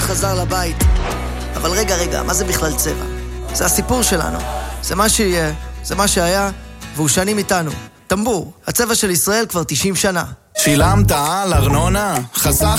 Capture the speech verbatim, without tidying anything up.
חזר לבית. אבל רגע, רגע, מה זה בכלל צבע? זה הסיפור שלנו. זה מה שיהיה, זה מה שהיה, והוא שנים איתנו. טמבור, הצבע של ישראל כבר תשעים שנה. שילמת על ארנונה? חסך